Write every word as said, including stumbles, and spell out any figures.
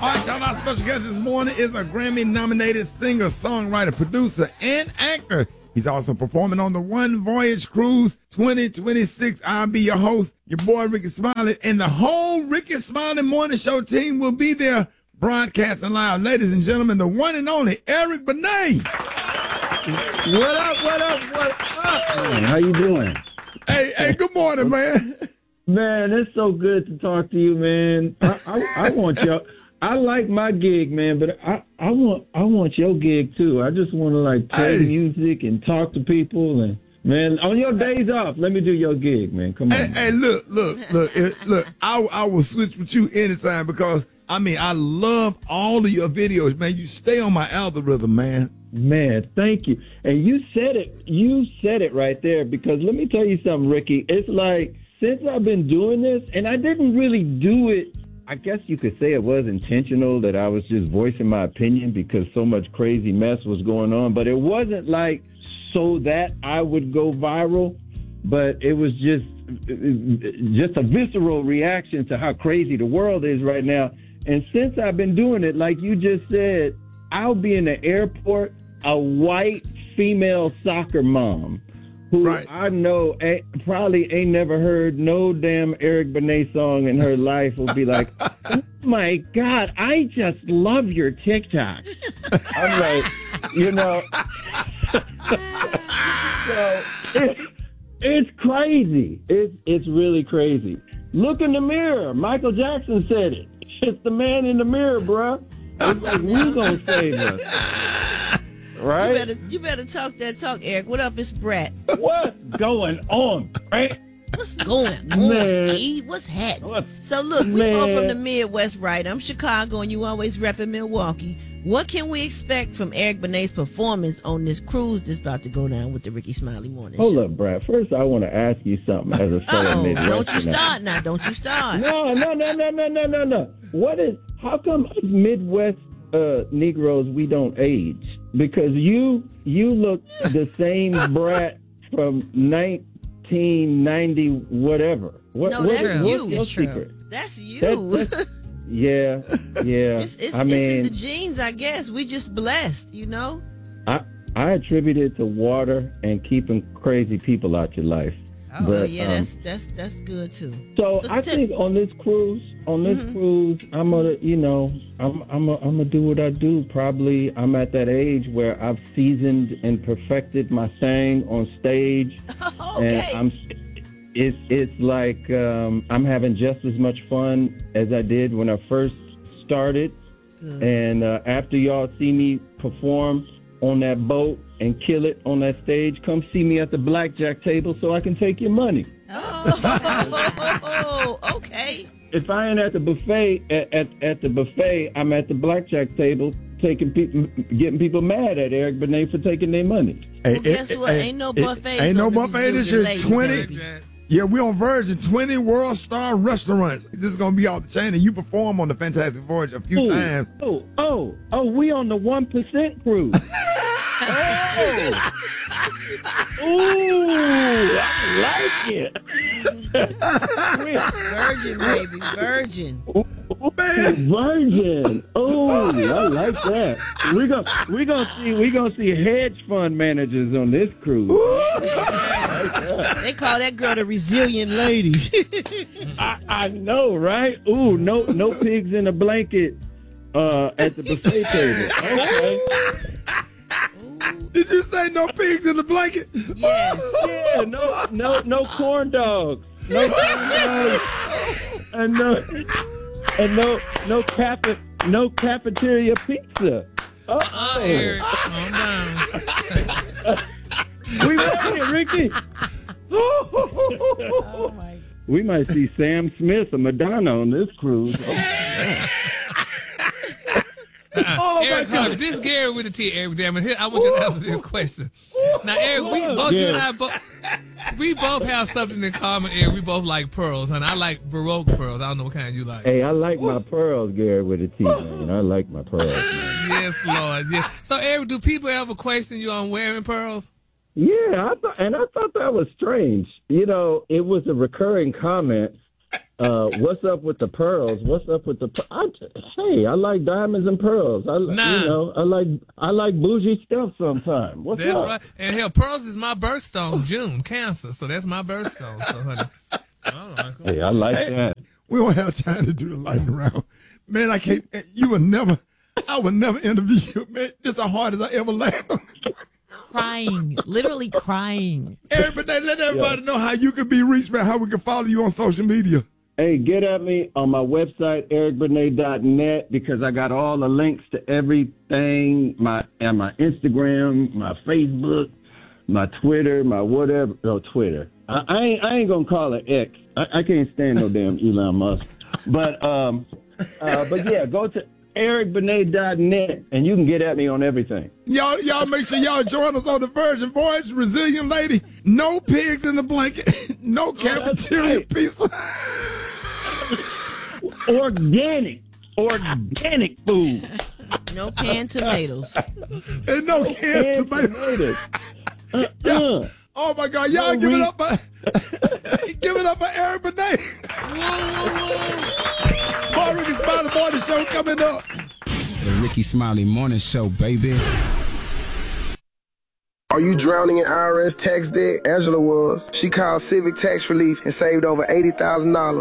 right, y'all, our special guest this morning is a Grammy-nominated singer, songwriter, producer, and actor. He's also performing on the One Voyage Cruise twenty twenty-six. I'll be your host, your boy Ricky Smiley, and the whole Ricky Smiley Morning Show team will be there broadcasting live. Ladies and gentlemen, the one and only Eric Benet. What up, what up, what up? Man, how you doing? Hey, hey, good morning, man. Man, it's so good to talk to you, man. I, I, I want y'all. I like my gig, man, but I, I want I want your gig too. I just want to like play Hey. music and talk to people, and man, on your days off, let me do your gig, man. Come on. Hey, hey, look, look, look, eh, look. I I will switch with you anytime because I mean I love all of your videos, man. You stay on my algorithm, man. Man, thank you. And you said it. You said it right there because let me tell you something, Ricky. It's like since I've been doing this, and I didn't really do it. I guess you could say it was intentional that I was just voicing my opinion because so much crazy mess was going on. But it wasn't like so that I would go viral, but it was just just a visceral reaction to how crazy the world is right now. And since I've been doing it, like you just said, I'll be in the airport, a white female soccer mom who Right. I know ain't, probably ain't never heard no damn Eric Benet song in her life will be like, oh my God, I just love your TikTok. I'm like, you know, so it's, it's crazy. It's, it's really crazy. Look in the mirror. Michael Jackson said it. It's the man in the mirror, bruh. It's like, we gonna save us. Right? You better, you better talk that talk, Eric. What up, it's Brett. What's going on, right? What's going on, Man. E? What's happening? What? So look, we both Man. from the Midwest, right? I'm Chicago, and you always repping Milwaukee. What can we expect from Eric Benet's performance on this cruise that's about to go down with the Ricky Smiley Morning Hold Show? up, Brad. First, I want to ask you something as a fellow Uh-oh, Midwesterner. don't you start now. Don't you start. No, no, no, no, no, no, no, no. What is? How come us Midwest uh, Negroes we don't age? Because you you look the same brat from nineteen ninety whatever. What, No, what that's is- you. what's your It's true. secret? That's you. That- that's- yeah, yeah. it's it's, I it's in mean, the genes, I guess. We just blessed, you know? I I attribute it to water and keeping crazy people out your life. Oh, But, yeah, um, that's that's that's good too. So, So I tell- think on this cruise, on this Mhm. cruise, I'm gonna, you know, I'm I'm a, I'm gonna do what I do. Probably, I'm at that age where I've seasoned and perfected my thing on stage, Okay. and I'm. It's it's like um, I'm having just as much fun as I did when I first started. Good. And uh, after y'all see me perform on that boat and kill it on that stage, come see me at the blackjack table so I can take your money. Oh, okay. If I ain't at the buffet, at, at, at the buffet, I'm at the blackjack table taking people, getting people mad at Eric Benet for taking their money. Hey, Well, guess hey, what? hey, Ain't no hey, buffets Ain't no on the buffet this Brazilian year. lady, Twenty. baby. Yeah, we on Virgin. Twenty World Star restaurants. This is gonna be off the chain, and you perform on the Fantastic Voyage a few Ooh, times. Oh, oh, oh, we on the one percent cruise. oh. Ooh, I like it. Virgin, baby, virgin. Man. Virgin. Oh, I like that. We're gonna we gonna see we gonna see hedge fund managers on this cruise. They call that girl the resilient lady. I, I know, right? Ooh, no no pigs in a blanket uh, at the buffet table. Okay. Did you say no pigs in the blanket? Yes. Yeah, no no no corn dogs. No corn dogs. And no and no no cafe no cafeteria pizza. Uh, Uh-oh. Eric, calm down. We made it, Ricky. Oh my. We might see Sam Smith or Madonna on this cruise. Oh, my Eric, God. look, this is Gary with the T. Eric, damn it. Here, I want you to answer this question. Now, Eric, we both you and I both we both have something in common. Eric, we both like pearls, and I like Baroque pearls. I don't know what kind you like. Hey, I like my pearls, Gary, with a T, man. I like my pearls, man. Yes, Lord. Yes. So, Eric, do people ever question you on wearing pearls? Yeah, I thought, and I thought that was strange. You know, it was a recurring comment. Uh, Uh, what's up with the pearls? What's up with the? Per- I, hey, I like diamonds and pearls. I, Nah. you know, I like I like bougie stuff sometimes. What's That's up? right. And hell, pearls is my birthstone, June, Cancer. So that's my birthstone. So, honey. All right, cool. Hey, I like that. We don't have time to do the lightning round. Man, I can't. You would never. I would never interview you, man. Just the hardest I ever laughed. Crying, literally crying. Everybody, let everybody know how you can be reached, man. How we can follow you on social media. Hey, get at me on my website, eric benet dot net, because I got all the links to everything, my and my Instagram, my Facebook, my Twitter, my whatever. No, Twitter. I, I ain't I ain't gonna call it X. I, I can't stand no damn Elon Musk. But um, uh, but yeah, go to eric benet dot net and you can get at me on everything. Y'all, y'all make sure y'all join us on the Virgin Voyage, Resilient Lady. No pigs in the blanket. No cafeteria right. pizza. Organic, organic food. No canned tomatoes. And no canned And tomato. tomatoes. Uh-uh. Oh my God, y'all No give it re- up for give it up for Eric Benet. More Ricky Smiley Morning Show coming up. The Ricky Smiley Morning Show, baby. Are you drowning in I R S tax debt? Angela was. She called Civic Tax Relief and saved over eighty thousand dollars.